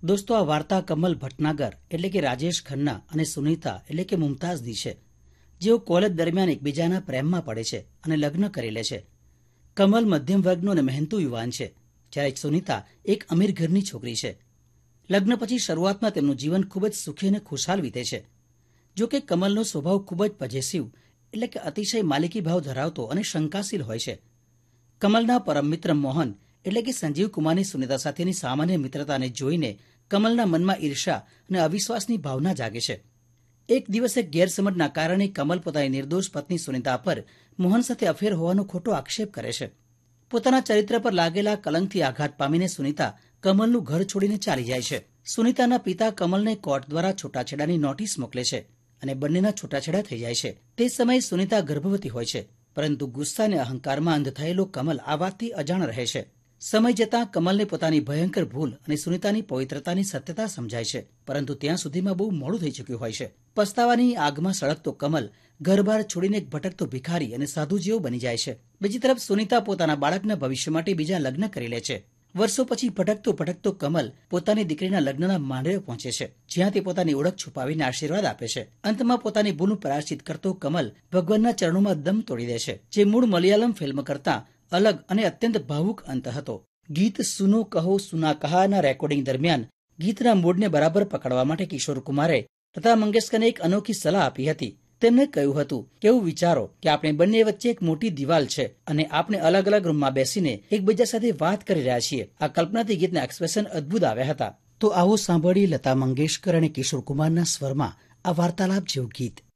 દોસ્તો, આ વાર્તા કમલ ભટનાગર એટલે કે રાજેશ ખન્ના અને સુનીતા એટલે કે મુમતાઝની છે, જેઓ કોલેજ દરમિયાન એકબીજાના પ્રેમમાં પડે છે અને લગ્ન કરી લે છે. કમલ મધ્યમ વર્ગનો અને મહેનતુ યુવાન છે, જ્યારે સુનીતા એક અમીર ઘરની છોકરી છે. લગ્ન પછી શરૂઆતમાં તેમનું જીવન ખૂબ જ સુખી અને ખુશાલ વીતે છે. જો કે કમલનો સ્વભાવ ખૂબ જ પોઝેસિવ એટલે કે અતિશય માલિકી ભાવ ધરાવતો અને શંકાશીલ હોય છે. કમલના પરમ મિત્ર મોહન એટલે કે સંજીવ કુમારની સુનીતા સાથેની સામાન્ય મિત્રતાને જોઈને કમલના મનમાં ઈર્ષા અને અવિશ્વાસની ભાવના જાગે છે. એક દિવસે ગેરસમજના કારણે કમલ પોતાની નિર્દોષ પત્ની સુનીતા પર મોહન સાથે અફેર હોવાનો ખોટો આક્ષેપ કરે છે. પોતાના ચરિત્ર પર લાગેલા કલંકથી આઘાત પામીને સુનીતા કમલનું ઘર છોડીને ચાલી જાય છે. સુનીતાના પિતા કમલને કોર્ટ દ્વારા છૂટાછેડાની નોટિસ મોકલે છે અને બંનેના છૂટાછેડા થઈ જાય છે. તે સમયે સુનીતા ગર્ભવતી હોય છે, પરંતુ ગુસ્સા અને અહંકારમાં અંધ થયેલો કમલ આ વાતથી અજાણ રહે છે. સમય જતાં કમલને પોતાની ભયંકર ભૂલ અને સુનીતાની પવિત્રતાની સત્યતા સમજાય છે, પરંતુ ત્યાં સુધીમાં બહુ મોડું થઈ ચૂક્યું હોય છે. પસ્તાવાની આગમાં સળગતો કમલ ઘરબાર છોડીને એક ભટકતો ભિખારી અને સાધુ જેવો બની જાય છે. બીજી તરફ સુનીતા પોતાના બાળકના ભવિષ્ય માટે બીજા લગ્ન કરી લે છે. વર્ષો પછી ભટકતો કમલ પોતાની દીકરીના લગ્નના માંડવે પહોંચે છે, જ્યાં તે પોતાની ઓળખ છુપાવીને આશીર્વાદ આપે છે. અંતમાં પોતાની ભૂલનું પ્રાયશ્ચિત કરતો કમલ ભગવાનના ચરણોમાં દમ તોડી દે છે, જે મૂળ મલયાલમ ફિલ્મ કરતા અલગ અને અત્યંત ભાવુક અંત હતો. ગીત સુનો કહો સુના કહાના રેકોર્ડિંગ દરમિયાન ગીતના મૂડને બરાબર પકડવા માટે કિશોર કુમારે લતા મંગેશકરને એક અનોખી સલાહ આપી હતી. તેમણે કહ્યું હતું કે એવું વિચારો કે આપણે બંને વચ્ચે એક મોટી દિવાલ છે અને આપણે અલગ અલગ રૂમમાં બેસીને એકબીજા સાથે વાત કરી રહ્યા છીએ. આ કલ્પનાથી ગીતના એક્સપ્રેશન અદભુત આવ્યા હતા. તો આવો સાંભળીએ લતા મંગેશકર અને કિશોર કુમારના સ્વરમાં આ વાર્તાલાપ જેવું ગીત.